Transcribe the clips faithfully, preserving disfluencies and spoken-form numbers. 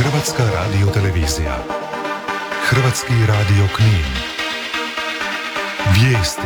Hrvatska radiotelevizija. Hrvatski radio Knin. Vijesti.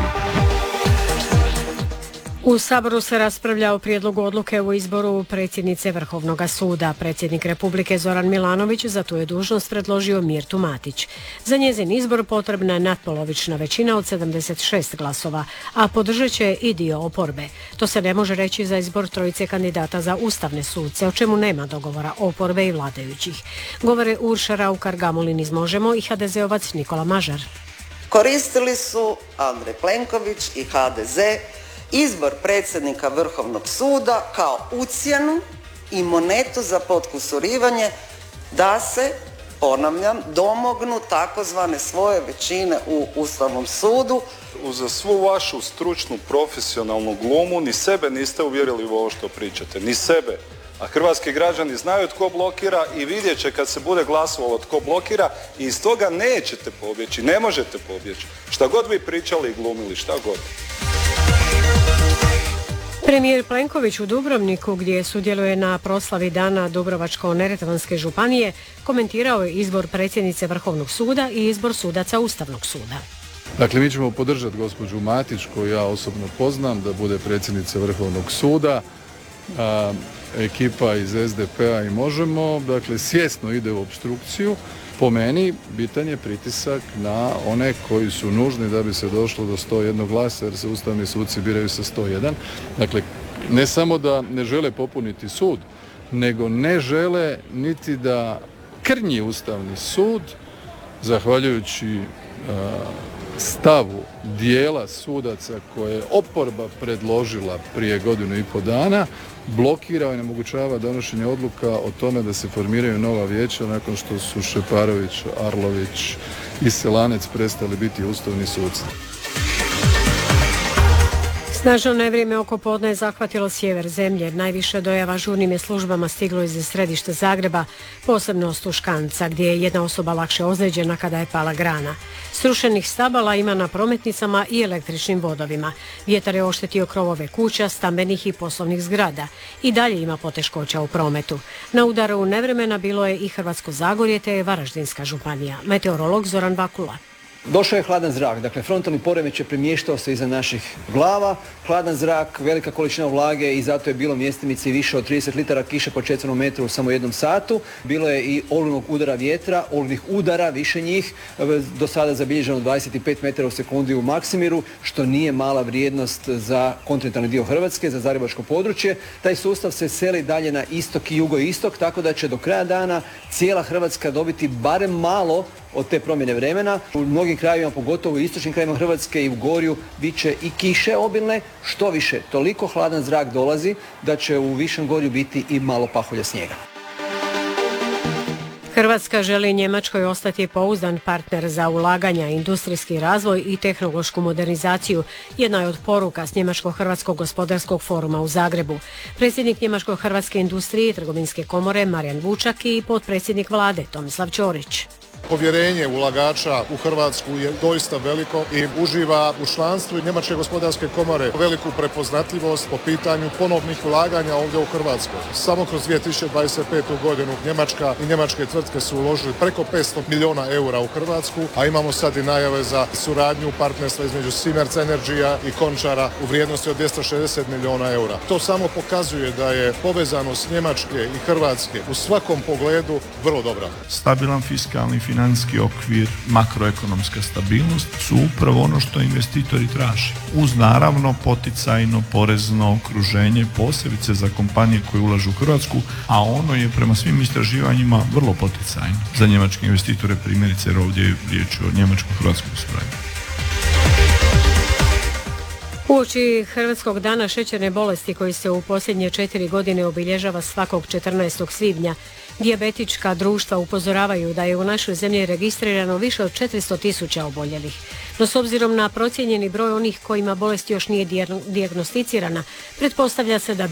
U Saboru se raspravlja o prijedlogu odluke o izboru predsjednice Vrhovnog suda. Predsjednik Republike Zoran Milanović za tu je dužnost predložio Mirtu Matić. Za njezin izbor potrebna je natpolovična većina od sedamdeset šest glasova, a podržat će i dio oporbe. To se ne može reći za izbor trojice kandidata za ustavne suce, o čemu nema dogovora oporbe i vladajućih. Govore Urša Raukar-Gamulin iz Možemo i ha de zeovac Nikola Mažar. Koristili su Andrej Plenković i ha de ze izbor predsjednika Vrhovnog suda kao ucjenu i monetu za potkusurivanje da se, ponavljam, domognu takozvane svoje većine u Ustavnom sudu. Uz svu vašu stručnu profesionalnu glumu ni sebe niste uvjerili u ovo što pričate, ni sebe. A hrvatski građani znaju tko blokira i vidjet će kad se bude glasovalo tko blokira i iz toga nećete pobjeći, ne možete pobjeći. Šta god vi pričali i glumili, šta god. Premijer Plenković u Dubrovniku, gdje sudjeluje na proslavi Dana Dubrovačko-neretvanske županije, komentirao je izbor predsjednice Vrhovnog suda i izbor sudaca Ustavnog suda. Dakle, mi ćemo podržati gospođu Matić, koju ja osobno poznam, da bude predsjednica Vrhovnog suda. A, ekipa iz es de pe a i Možemo, dakle, svjesno ide u opstrukciju. Po meni, bitan je pritisak na one koji su nužni da bi se došlo do sto jedan glasa, jer se ustavni suci biraju sa sto jedan. Dakle, ne samo da ne žele popuniti sud, nego ne žele niti da krnji Ustavni sud, zahvaljujući uh, stavu dijela sudaca koje je oporba predložila prije godinu i pol dana, blokira i onemogućava donošenje odluka o tome da se formiraju nova vijeća nakon što su Šeparović, Arlović i Selanec prestali biti ustavni suci. Snažno nevrijeme oko podne je zahvatilo sjever zemlje. Najviše dojava žurnim je službama stiglo iz središta Zagreba, posebno Stuškanca, gdje je jedna osoba lakše ozlijeđena kada je pala grana. Srušenih stabala ima na prometnicama i električnim vodovima. Vjetar je oštetio krovove kuća, stambenih i poslovnih zgrada. I dalje ima poteškoća u prometu. Na udaru nevremena bilo je i Hrvatsko Zagorje te Varaždinska županija. Meteorolog Zoran Vakula. Došao je hladan zrak, dakle frontalni poremećaj premještao se iza naših glava, hladan zrak, velika količina vlage i zato je bilo mjestimice više od trideset litara kiše po četvrnom metru u samo jednom satu. Bilo je i olujnog udara vjetra, olujnih udara, više njih, do sada zabilježeno dvadeset pet metara u sekundi u Maksimiru, što nije mala vrijednost za kontinentalni dio Hrvatske, za zagrebačko područje. Taj sustav se seli dalje na istok i jugoistok, tako da će do kraja dana cijela Hrvatska dobiti barem malo od te promjene vremena. U mnogim krajevima, pogotovo u istočnim krajevima Hrvatske i u Gorju, bit će i kiše obilne. Što više, toliko hladan zrak dolazi da će u Višem Gorju biti i malo pahulja snijega. Hrvatska želi Njemačkoj ostati pouzdan partner za ulaganja, industrijski razvoj i tehnološku modernizaciju. Jedna je od poruka s Njemačko-Hrvatskog gospodarskog foruma u Zagrebu. Predsjednik Njemačko-Hrvatske industrije i trgovinske komore Marijan Vučak i potpredsjednik vlade Tomislav Ćorić. Povjerenje ulagača u Hrvatsku je doista veliko i uživa u članstvu Njemačke gospodarske komore veliku prepoznatljivost po pitanju ponovnih ulaganja ovdje u Hrvatskoj. Samo kroz dvije tisuće dvadeset petu godinu Njemačka i njemačke tvrtke su uložili preko petsto milijuna eura u Hrvatsku, a imamo sad i najave za suradnju partnerstva između Siemens Energya i Končara u vrijednosti od dvjesto šezdeset milijuna eura. To samo pokazuje da je povezanost Njemačke i Hrvatske u svakom pogledu vrlo dobra. Stabilan fiskalni financijski okvir, makroekonomska stabilnost su upravo ono što investitori traže. Uz naravno poticajno porezno okruženje, posebice za kompanije koje ulažu u Hrvatsku, a ono je prema svim istraživanjima vrlo poticajno za njemačke investitore, primjerice jer ovdje je riječ o njemačko-hrvatskom suradnji. Uoči Hrvatskog dana šećerne bolesti koji se u posljednje četiri godine obilježava svakog četrnaestog svibnja, dijabetička društva upozoravaju da je u našoj zemlji registrirano više od četiristo tisuća oboljelih. No s obzirom na procijenjeni broj onih kojima bolest još nije dijagnosticirana, pretpostavlja se da